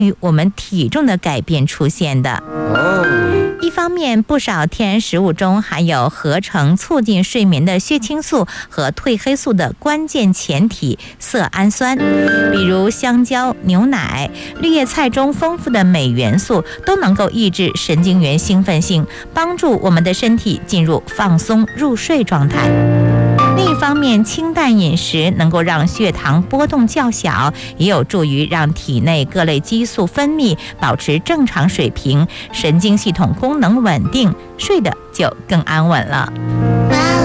于我们体重的改变出现的。一方面，不少天然食物中含有合成促进睡眠的血清素和褪黑素的关键前体色氨酸，比如香蕉、牛奶、绿叶菜中丰富的镁元素都能够抑制神经元兴奋性，帮助我们的身体进入放松入睡状态。另一方面，清淡饮食能够让血糖波动较小，也有助于让体内各类激素分泌保持正常水平，神经系统功能稳定，睡得就更安稳了。